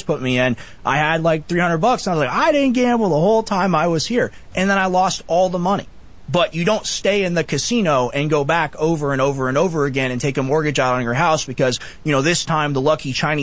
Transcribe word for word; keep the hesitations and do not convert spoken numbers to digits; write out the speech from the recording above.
put me in. I had like three hundred bucks. And I was like, I didn't gamble the whole time I was here. And then I lost all the money. But you don't stay in the casino and go back over and over and over again and take a mortgage out on your house because, you know, this time the lucky Chinese